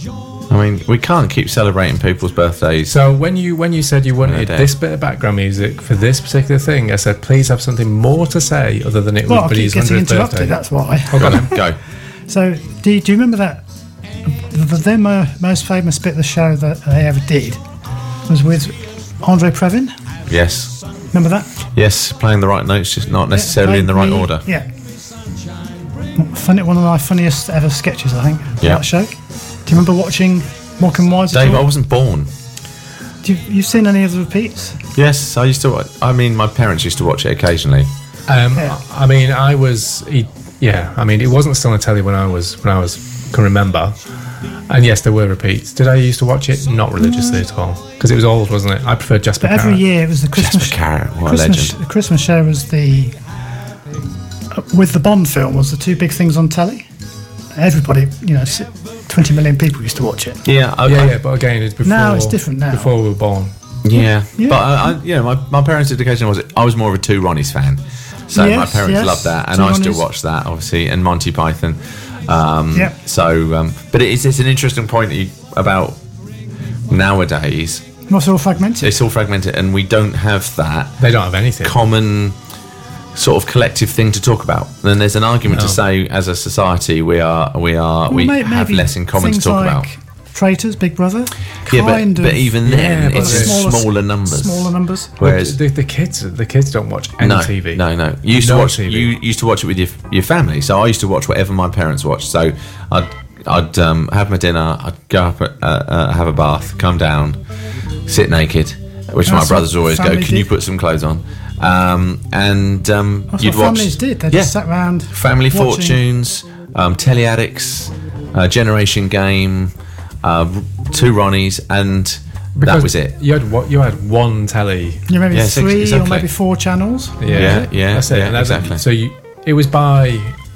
I mean, we can't keep celebrating people's birthdays. So when you said you wanted this bit of background music for this particular thing, I said please have something more to say other than it Well, was I keep Billy's getting 100th interrupted, birthday. that's why. Oh, go on then. Go. So, do you remember that the most famous bit of the show that they ever did was with Andre Previn? Yes. Remember that? Yes, playing the right notes, just not necessarily in the right order. Yeah. One of my funniest ever sketches, I think, of Yeah. that show. Do you remember watching Morecambe Wise? Dave, I wasn't born. You've seen any of the repeats? Yes, I used to. I mean, my parents used to watch it occasionally. I mean, I was. I mean, it wasn't still on telly when I can remember. And yes, there were repeats. Did I used to watch it? Not religiously at all, because it was old, wasn't it? I preferred Jasper But every Carrot. year it was the Christmas. Jasper Carrot, what a legend. The Christmas show was the with the Bond film was the two big things on telly. Everybody, 20 million people used to watch it. Yeah, Yeah, but again, it's before. Now it's different now. Before we were born. Yeah, Yeah. but my parents' education I was more of a Two Ronnies fan, so my Yes, parents yes. loved that, and Two I still Ronnies. watch that, obviously, and Monty Python. Yeah. So, but it's an interesting point about nowadays. It's all fragmented. It's all fragmented, and we don't have that They don't have anything. common sort of collective thing to talk about. Then there's an argument to say, as a society, we have Maybe less in common to things talk like about. Traitors, Big Brother. Yeah, kind but of even then, but it's just smaller numbers. Smaller numbers. Whereas the kids don't watch any TV. No. You used to No watch. TV. You used to watch it with your family. So I used to watch whatever my parents watched. So I'd have my dinner. I'd go up, have a bath, come down, sit naked, which my That's brothers what always go. family Can you did." put some clothes on? That's You'd what watch families did. They just sat around. Family watching. Fortunes, Telly Addicts, Generation Game, Two Ronnies, and that was it. You had one telly. Maybe Yeah, three exactly. or maybe four channels. Yeah, That's it. yeah, And that's it. exactly. So it was by.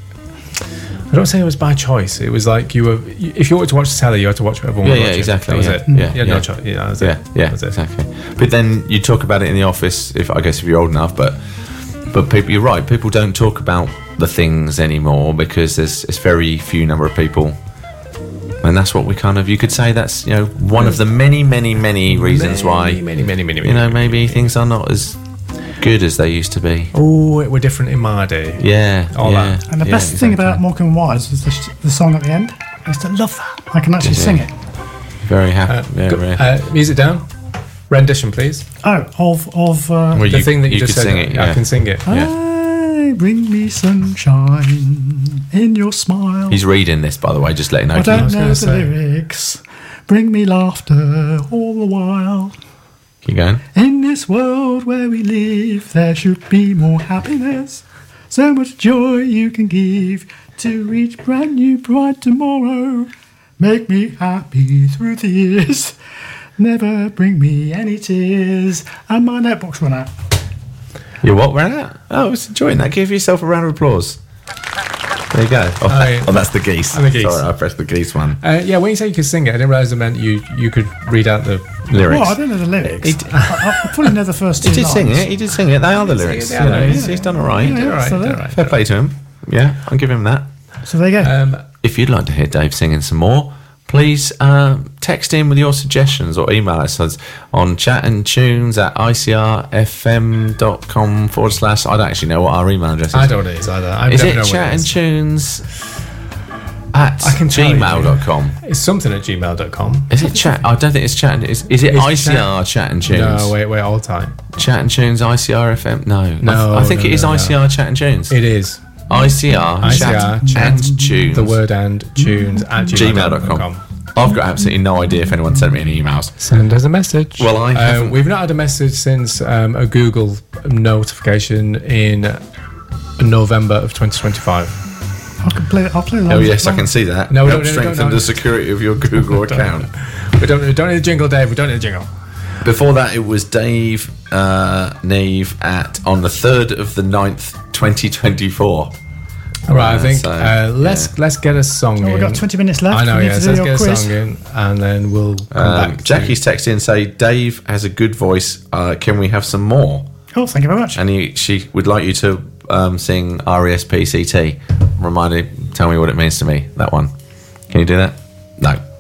I don't say it was by choice. It was like if you wanted to watch the telly, you had to watch whatever one. Yeah, exactly. That was yeah, it. Yeah, You had yeah. no choice. Yeah, that was Yeah, it. yeah, That was it. exactly. But then you talk about it in the office. If you're old enough, but people, you're right. People don't talk about the things anymore because there's very few number of people, and that's what you could say that's one of the many reasons why Many. maybe things are not as good as they used to be. Oh, it were different in my day. Yeah, All yeah, that. And the yeah, best thing exactly. about Morecambe Wise was the song at the end. I used to love that. I can actually sing it. Very happy. Music down. Rendition, please. Oh, of Well, The thing that you just could said. sing it. I can sing it. I bring me sunshine in your smile. He's reading this, by the way. Just letting you know. I don't was know gonna the say. lyrics. Bring me laughter all the while. Keep going. In this world where we live, there should be more happiness. So much joy you can give to each brand new bright tomorrow. Make me happy through the years. Never bring me any tears. And my notebook's run out. You what ran out? Oh, I was enjoying that. Give yourself a round of applause. There you go. Oh, that's the geese. Oh, the geese. Sorry, I pressed the geese one. Yeah, when you say you could sing it, I didn't realise it meant you could read out the Lyrics. Well, I don't know the lyrics. I probably know the first two He did sing lines. it. He did sing it. They are the lyrics. They are the lyrics. He's done all right. Yeah, All right, so all there- right. Fair play to him. Yeah, I'll give him that. So there you go. If you'd like to hear Dave singing some more, please text in with your suggestions or email us on chatandtunes@icrfm.com / I don't actually know what our email address is. I don't know it is either. I Is never it know what it is. chatandtunes@gmail.com? It's something at gmail.com. Is it chat? I don't think it's chat. Is it It's ICR chat and tunes? No, wait, all time. Chat and tunes ICR FM? No. No, I think no, it is no, no. ICR chat and tunes. It is. ICR chat and tunes. The word and tunes at gmail.com. I've got absolutely no idea if anyone sent me any emails. Send us a message. Well, I haven't. We've not had a message since a Google notification in November of 2025. I'll play along. Oh yes, I can see that. No, we Help don't- strengthen don't- the security of your Google account. We don't need the jingle, Dave. We don't need the jingle. Before that, it was Dave Neve on the 3rd of the 9th, 2024. All right, I think so, let's get a song in. We've got 20 minutes left. I know, We need yes. to do Let's your get a quiz. song in, and then we'll come back. Jackie's texted in and say, Dave has a good voice. Can we have some more? Oh, thank you very much. And she would like you to sing RESPCT. Tell me what it means to me. That one. Can you do that? No.